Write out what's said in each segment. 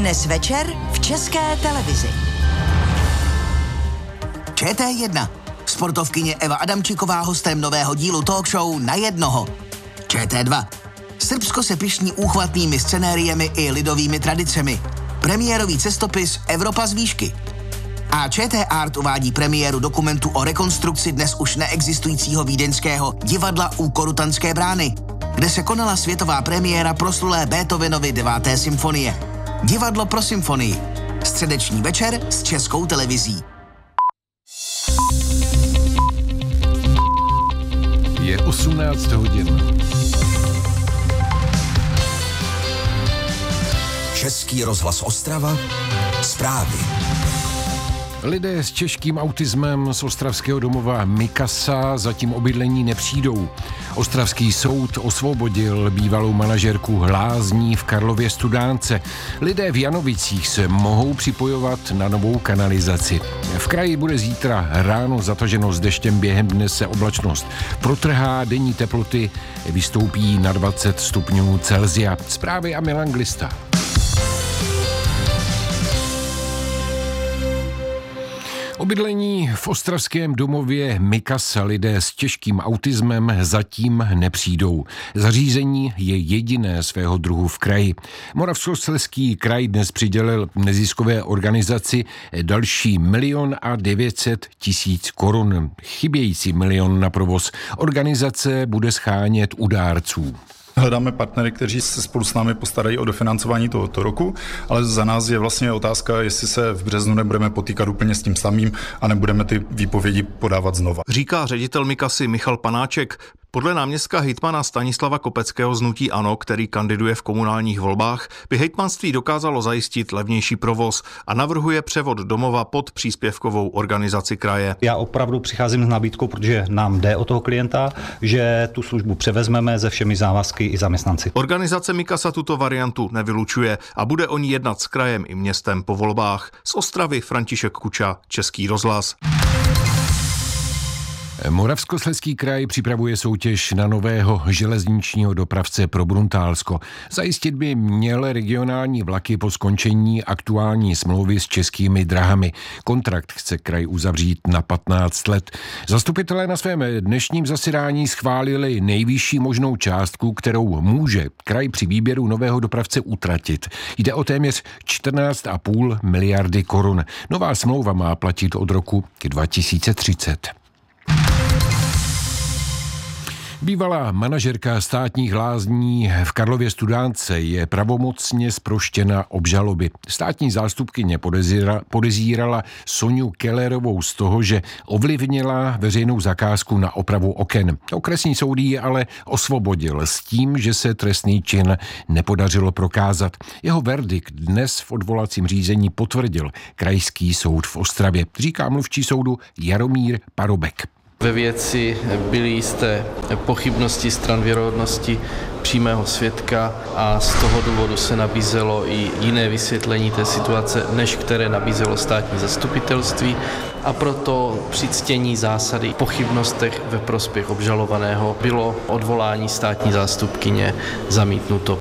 Dnes večer v České televizi. ČT1. Sportovkyně Eva Adamčiková hostem nového dílu talk show Na jednoho. ČT2. Srbsko se pyšní úchvatnými scenériemi i lidovými tradicemi. Premiérový cestopis Evropa z výšky. A ČT Art uvádí premiéru dokumentu o rekonstrukci dnes už neexistujícího vídeňského divadla u Korutanské brány, kde se konala světová premiéra proslulé Beethovenovy 9. symfonie. Divadlo pro symfonii. Středeční večer s Českou televizí. Je 18 hodin. Český rozhlas Ostrava. Zprávy. Lidé s těžkým autismem z ostravského domova Mikasa zatím o bydlení nepřijdou. Ostravský soud osvobodil bývalou manažerku lázní v Karlově Studánce. Lidé v Janovicích se mohou připojovat na novou kanalizaci. V kraji bude zítra ráno zataženo s deštěm, během dne se oblačnost protrhá, denní teploty vystoupí na 20 stupňů Celsia. Zprávy a Milan Glista. O bydlení v ostravském domově Mikasa lidé s těžkým autismem zatím nepřijdou. Zařízení je jediné svého druhu v kraji. Moravskoslezský kraj dnes přidělil neziskové organizaci další 1 900 000 korun. Chybějící 1 000 000 na provoz organizace bude shánět u dárců. Hledáme partnery, kteří se spolu s námi postarají o dofinancování tohoto roku, ale za nás je vlastně otázka, jestli se v březnu nebudeme potýkat úplně s tím samým a nebudeme ty výpovědi podávat znova. Říká ředitel Mikasy Michal Panáček. Podle náměstka hejtmana Stanislava Kopeckého z hnutí ANO, který kandiduje v komunálních volbách, by hejtmanství dokázalo zajistit levnější provoz a navrhuje převod domova pod příspěvkovou organizaci kraje. Já opravdu přicházím s nabídkou, protože nám jde o toho klienta, že tu službu převezmeme se všemi závazky i zaměstnanci. Organizace Mikasa tuto variantu nevylučuje a bude o ní jednat s krajem i městem po volbách. Z Ostravy František Kuča, Český rozhlas. Moravskoslezský kraj připravuje soutěž na nového železničního dopravce pro Bruntálsko. Zajistit by měl regionální vlaky po skončení aktuální smlouvy s Českými drahami. Kontrakt chce kraj uzavřít na 15 let. Zastupitelé na svém dnešním zasedání schválili nejvyšší možnou částku, kterou může kraj při výběru nového dopravce utratit. Jde o téměř 14,5 miliardy korun. Nová smlouva má platit od roku 2030. Bývalá manažerka státních lázní v Karlově Studánce je pravomocně zproštěna obžaloby. Státní zástupkyně podezírala Soňu Kellerovou z toho, že ovlivnila veřejnou zakázku na opravu oken. Okresní soud ji ale osvobodil s tím, že se trestný čin nepodařilo prokázat. Jeho verdikt dnes v odvolacím řízení potvrdil Krajský soud v Ostravě, říká mluvčí soudu Jaromír Parobek. Ve věci byly jisté pochybnosti stran věrohodnosti přímého svědka a z toho důvodu se nabízelo i jiné vysvětlení té situace, než které nabízelo státní zastupitelství, a proto při ctění zásady pochybnostech ve prospěch obžalovaného bylo odvolání státní zástupkyně zamítnuto.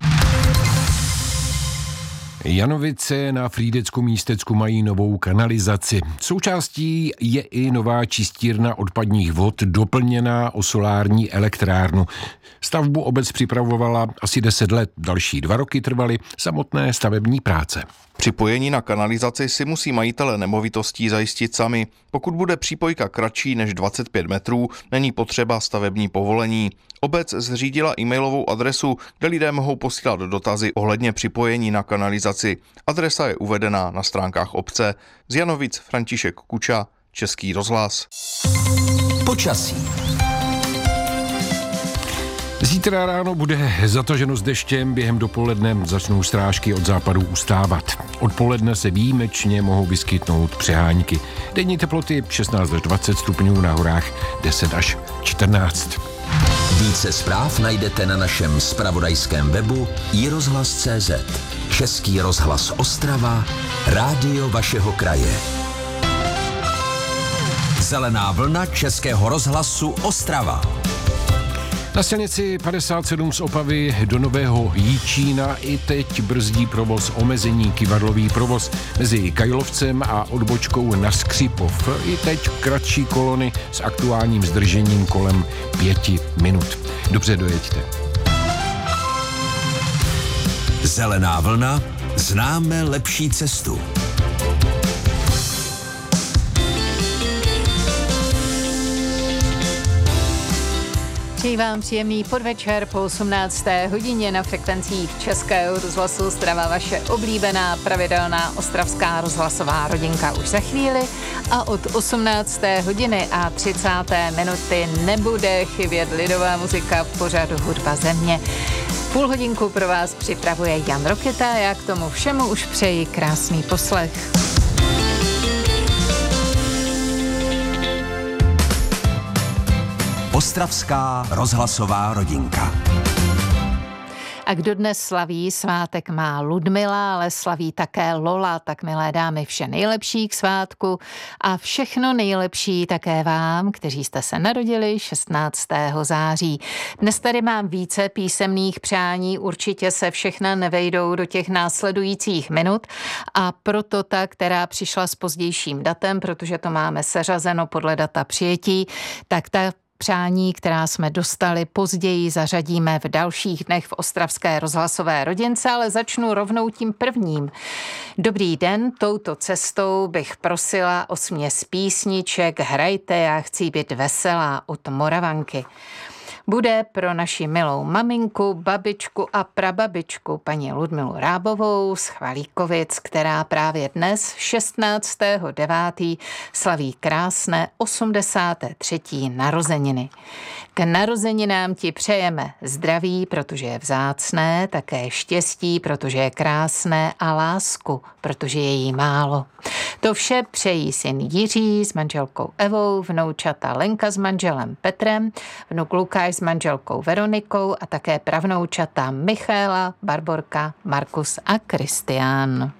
Janovice na Frýdecku místecku mají novou kanalizaci. Součástí je i nová čistírna odpadních vod doplněná o solární elektrárnu. Stavbu obec připravovala asi 10 let, další 2 roky trvaly samotné stavební práce. Připojení na kanalizaci si musí majitelé nemovitostí zajistit sami. Pokud bude přípojka kratší než 25 metrů, není potřeba stavební povolení. Obec zřídila e-mailovou adresu, kde lidé mohou posílat dotazy ohledně připojení na kanalizaci. Adresa je uvedená na stránkách obce. Z Janovic František Kuča, Český rozhlas. Počasí. Zítra ráno bude zataženo s deštěm, během dopoledne začnou srážky od západu ustávat. Odpoledne se výjimečně mohou vyskytnout přehánky. Denní teploty 16 až 20 stupňů, na horách 10 až 14. Více zpráv najdete na našem zpravodajském webu iRozhlas.cz. Český rozhlas Ostrava, rádio vašeho kraje. Zelená vlna Českého rozhlasu Ostrava. Na silnici 57 z Opavy do Nového Jičína i teď brzdí provoz omezení kyvadlový provoz mezi Kajlovcem a odbočkou na Skřipov. I teď kratší kolony s aktuálním zdržením kolem 5 minut. Dobře dojeďte. Zelená vlna, známe lepší cestu. Přeji vám příjemný podvečer po 18. hodině na frekvencích Českého rozhlasu Ostrava, vaše oblíbená pravidelná ostravská rozhlasová rodinka už za chvíli a od 18. hodiny a 30. minuty nebude chybět lidová muzika v pořadu Hudba země. Půl hodinku pro vás připravuje Jan Rokita, já k tomu všemu už přeji krásný poslech. Ostravská rozhlasová rodinka. A kdo dnes slaví svátek, má Ludmila, ale slaví také Lola, tak milé dámy, vše nejlepší k svátku a všechno nejlepší také vám, kteří jste se narodili 16. září. Dnes tady mám více písemných přání, určitě se všechna nevejdou do těch následujících minut a proto ta, která přišla s pozdějším datem, protože to máme seřazeno podle data přijetí, tak ta přání, která jsme dostali později, zařadíme v dalších dnech v ostravské rozhlasové rodince, ale začnu rovnou tím prvním. Dobrý den, touto cestou bych prosila o směs písniček Hrajte, já chci být veselá od Moravanky. Bude pro naši milou maminku, babičku a prababičku paní Ludmilu Rábovou z Chvalíkovic, která právě dnes 16.9. slaví krásné 83. narozeniny. K narozeninám ti přejeme zdraví, protože je vzácné, také štěstí, protože je krásné a lásku, protože je jí málo. To vše přejí syn Jiří s manželkou Evou, vnoučata Lenka s manželem Petrem, vnuk Lukáš s manželkou Veronikou a také pravnoučata Michaela, Barborka, Markus a Kristián.